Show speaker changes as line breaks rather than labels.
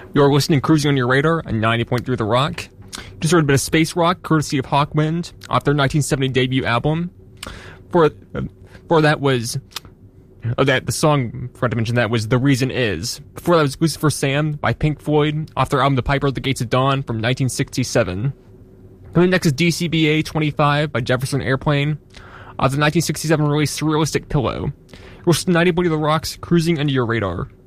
You're listening to Cruising on Your Radar on 90.3 The Rock. Just heard a bit of space rock, courtesy of Hawkwind, off their 1970 debut album. For that was... the song, forgot to mention that, was The Reason Is. Before that was Lucifer Sam by Pink Floyd, off their album The Piper at the Gates of Dawn from 1967. Coming next is DCBA 25 by Jefferson Airplane, off the 1967 release Surrealistic Pillow. You're listening to 90.3 The Rock's Cruising Under Your Radar.